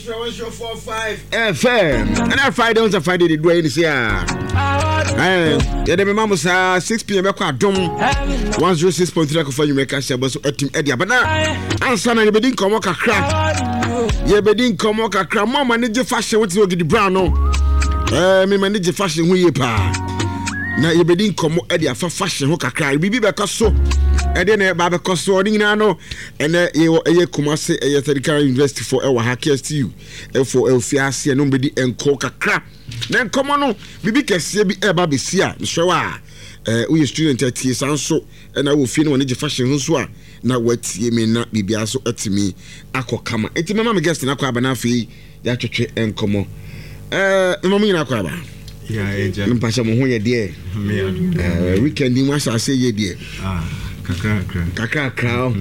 FM. And I Friday on Friday the do any say yeah the mama say 6 p.m. e kwa dom 106.3 for you make us but so etim edia but now answer na you be din komo kakra you be din komo kakra mama ne je fashion what you get the brown no me manage fashion hu ye pa na you be din komo edia fa fashion hu kakra bibi be kaso ede na ba be koso odi nyina no ene ye Kumasi ye Technical University for ewa HKSTU for elfiase no be di enko kakra na enkomo no bibi kese bi eba be sia mhwewa we student at sanso na wo fie no ne fashion hu so a na watie me na bibia so atimi akokama enti mama me guest na kwa ba na afi ya twetwe enkomo mama nyina kwa ba ya eja mpasha mo ho ye de weekend ni ma sha say ye de kakra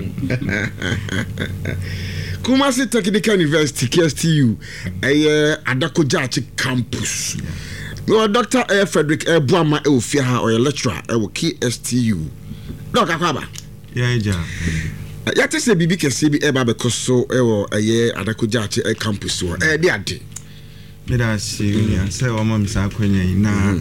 Kumasi Technical University KSTU Adakojachi campus. No Dr. Frederick Buama Eufia ha or lecturer KSTU. Dr. Kwaba. Yeah, ja. Yate se bibi kese bi eba bekoso Adakojachi campus wo de ade. Me da se say o mam sa kwanya na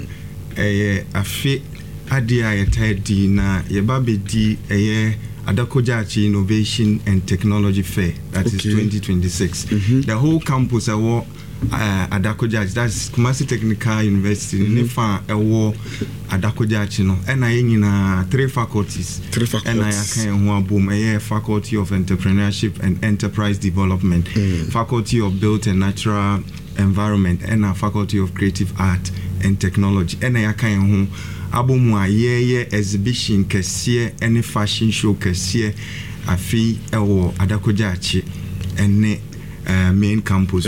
afi ade a yetadi na yeba bedi Adakojachi Innovation and Technology Fair, that is 2026. The whole campus Adakojachi, that's Kumasi Technical University, Nifa Adakojachi no, and I in 3 faculties. And I can boom a Faculty of Entrepreneurship and Enterprise Development, Faculty of Built and Natural Environment, and a Faculty of Creative Art and Technology. And I can Abomwa ye exhibition kesiye any fashion show kesiye afi ewo Adakojachi ene main campus.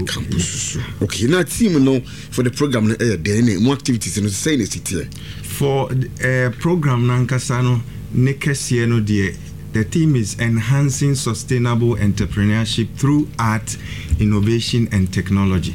Okay, now team no for the program na there more activities no say in the city. For program nankasa no ne kesiye no de the theme is enhancing sustainable entrepreneurship through art, innovation and technology.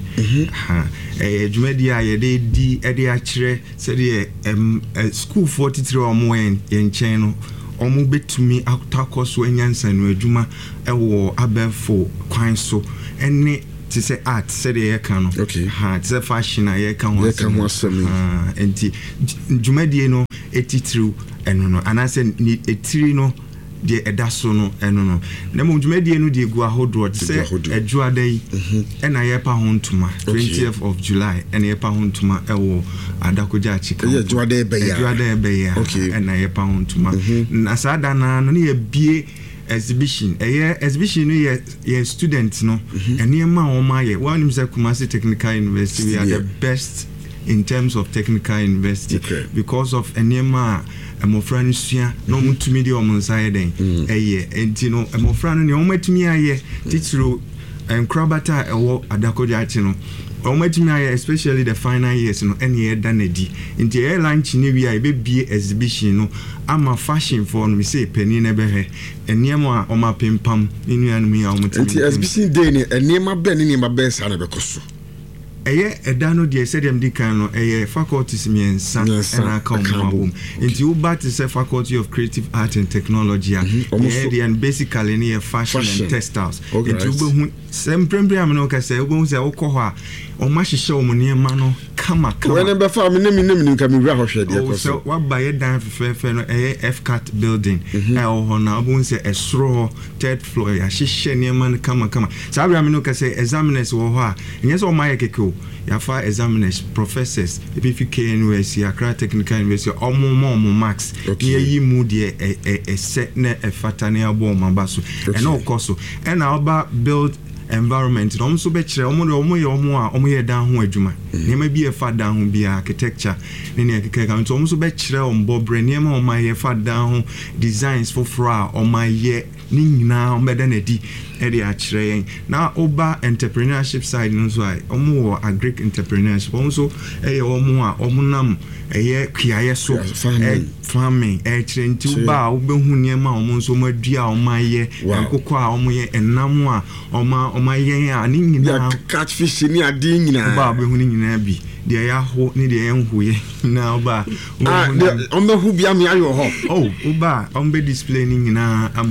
Jumedia ye di achire said school 43 omo en cheno omo betumi atakos wenyansa no adwuma ewo abefo kwan so ene to say art said ye kan no to fashion ye kan ho enti jumedia no etitru eno no anase etiri no de edaso no eno no na mo dwumadie no de gu ahodo se adwuadai ena yepa hontuma 20th of July ena yepa hontuma ewo Adakojachi kan adwuadai be ya ena yepa hontuma na sada na no ye bie exhibition exhibition no ye students no enema o ma ye one say Kumasi Technical University we are the best in terms of technical university because of enema emofrano sua no mutumi de omonsaye den enti no emofrano ne omatumi aye titiro enkrabata ewo Adakojachi no omatumi aye especially the final years no ene danadi enti lunch ni wi aye be exhibition no ama fashion for no say pani na behwe enema omapempam enuanu mi a omutumi enti exhibition day ni enema be ni ma be sa na bekoso edano de said them dikan no faculties miensa na account into uba to say Faculty of Creative Art and Technology and basically in fashion and textiles into ube semprembre am no ka say ube say okoho o ma hihye o monema no kama when be fa me nem ka me wura hwehwe de so what buy dan fefe no FCAT building ho na ube say esro third floor ya hihye nema no kama sabra me no ka say examiners wo ho a nyese o ma yekeke yafa examiners professors EPFK NUSC Accra Technical University omo max ye yi mu de set na efata na abo mabaso and of course and oba build environment no so be kire omo ye dan ho adwuma nema bi e fa dan ho bi architecture ne ekeke kan so be kire ombo bre nema o ma ye fa dan ho designs for fra o ma ye ni nyina o meda na di e de a kire yen na oba entrepreneurship side no so ai omo agric entrepreneurship so e omo a omunam e kiaye so farming e kire nti oba obehu nema omo so madua o ma ye akoko a omo ye enam a oma yen a ni nyina catfish ni ade nyina ba obehu ni nyina bi de ya ho ni de enhu ye na oba ombehu bia me ayo ho oba ombe display ni nyina amwo hu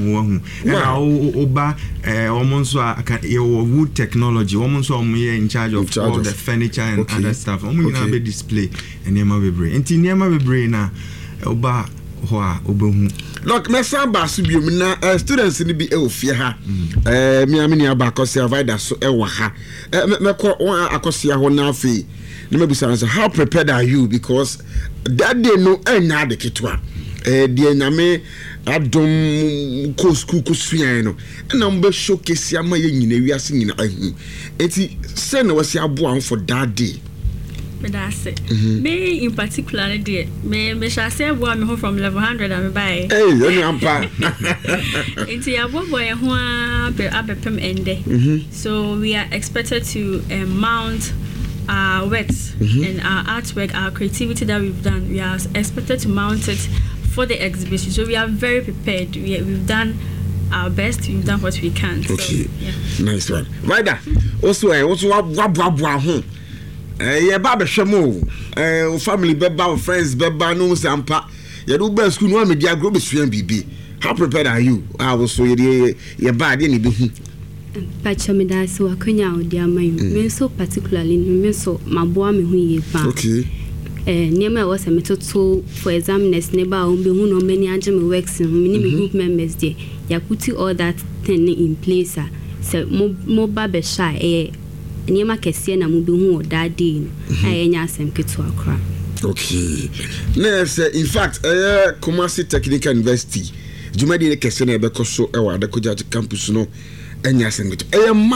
and oba almost wood technology almost in charge of all the furniture and other stuff be display and nema bebre enti nema bebre na oba ho a obehu look mesa ba so biom na students ni bi e ofie ha me amini aba akosia vida so e wa ha meko akosia ho na afi na mabisa say how prepared are you because that day no enya de ketwa de nyame adom ko school ko suan no na mbe showcase ama ye nyina wiase nyina ahu eti say na wasi abo an for that day. That's it. Me in particular, me shall say me from level 100 and buy. Hey, you know I'm Into your boy who ende. So we are expected to mount our works and our artwork, our creativity that we've done. We are expected to mount it for the exhibition. So we are very prepared. We've done our best. We've done what we can. Okay, so, yeah. Nice one. Right there. Also, home. Yeah, Baba Shamo, family beba, friends beba, no sampa. You do best school, no media group is BB. How prepared are you? I was so you're bad any be. Pachamida, so I couldn't out there, my so particularly, me so my boy me who ye found. Okay. Near me was a method so for examiners, neighbor, who know many agent works and many group members there. Ya put all that thing in place, so more Baba shy, Niema kesi na mubihu odadi ayenya asem ketu akra. Okay. Next, in fact, Kumasi Technical University, Jumadi ne kesi na ebekoso ewa Adekoja campus no enya asem ketu.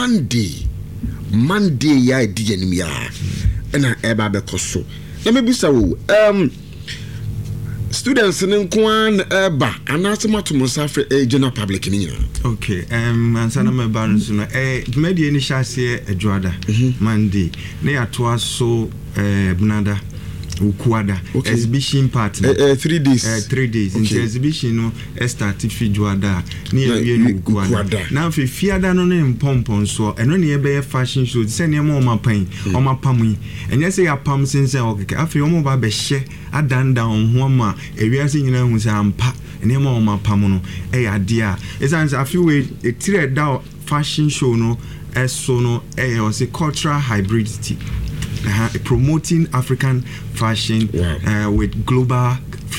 Monday ya di enim ya. Na eba bekoso. Na me bisa wo students in Kwan Eba and that's much more suffer a general public in here. Okay, and Sana Mabanus, Medi initial say a Joada, Monday, near to us so Bunada, Ukwada, exhibition partner 3 days. 3 days in the exhibition, no, started for Joada, near Ukwada. Now, if you fear that on him pompon, so and only a fashion show, send him on my pain, on my pummy, and yes, I pump since okay, after your mobile share. I done down one area singing who's pa and him on my pamono, idea. It's a few ways a thread down fashion show no as sono a cultural hybridity. Promoting African fashion with global